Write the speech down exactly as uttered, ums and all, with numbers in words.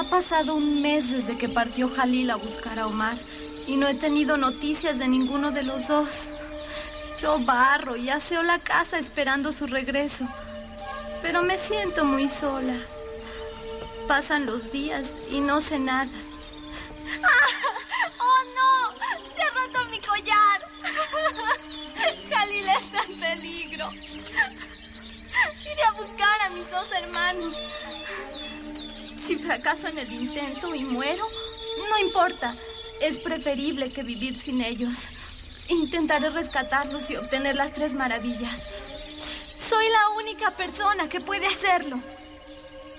pasado un mes desde que partió Jalil a buscar a Omar y no he tenido noticias de ninguno de los dos. Yo barro y aseo la casa esperando su regreso, pero me siento muy sola. Pasan los días y no sé nada. ¡Ah! ¡Oh, no! ¡Se ha roto mi collar! Jalil está en peligro. Iré a buscar a mis dos hermanos. Si fracaso en el intento y muero, no importa. Es preferible que vivir sin ellos. Intentaré rescatarlos y obtener las tres maravillas. Soy la única persona que puede hacerlo.